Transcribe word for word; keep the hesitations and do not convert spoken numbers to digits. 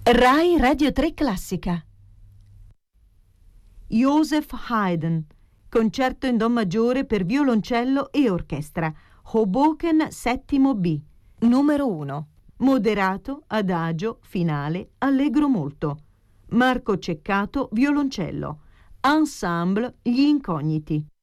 Rai Radio tre Classica. Joseph Haydn, concerto in do maggiore per violoncello e orchestra, Hoboken settimo B, numero uno, moderato, adagio, finale, allegro molto. Marco Ceccato, violoncello. Ensemble Gli Incogniti.